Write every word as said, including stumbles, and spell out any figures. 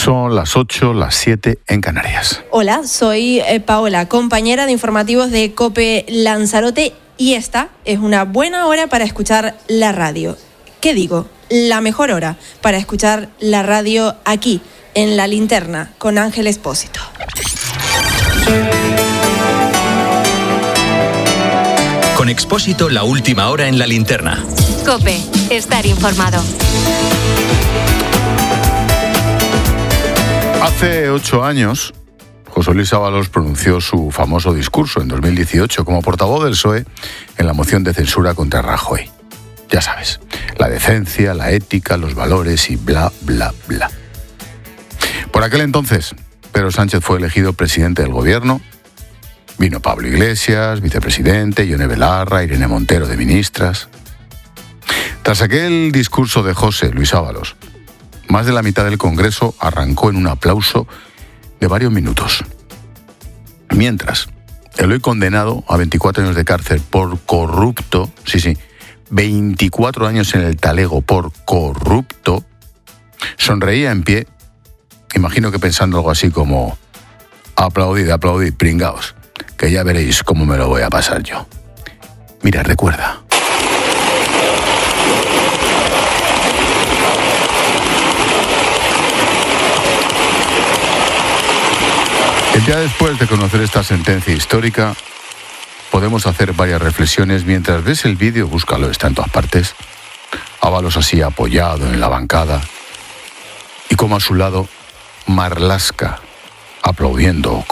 Son las ocho, las siete en Canarias. Hola, soy eh, Paola, compañera de informativos de COPE Lanzarote, y esta es una buena hora para escuchar la radio. ¿Qué digo? La mejor hora para escuchar la radio aquí, en La Linterna, con Ángel Expósito. Con Expósito, la última hora en La Linterna. COPE, estar informado. Hace ocho años, José Luis Ábalos pronunció su famoso discurso en dos mil dieciocho como portavoz del P S O E en la moción de censura contra Rajoy. Ya sabes, la decencia, la ética, los valores y bla, bla, bla. Por aquel entonces, Pedro Sánchez fue elegido presidente del gobierno. Vino Pablo Iglesias, vicepresidente, Ione Belarra, Irene Montero de ministras. Tras aquel discurso de José Luis Ábalos, más de la mitad del Congreso arrancó en un aplauso de varios minutos. Mientras, el hoy condenado a veinticuatro años de cárcel por corrupto, sí, sí, veinticuatro años en el talego por corrupto, sonreía en pie, imagino que pensando algo así como: aplaudid, aplaudid, pringaos, que ya veréis cómo me lo voy a pasar yo. Mira, recuerda. Ya después de conocer esta sentencia histórica, podemos hacer varias reflexiones. Mientras ves el vídeo, búscalo, está en todas partes. Ábalos así apoyado en la bancada, y como a su lado Marlaska aplaudiendo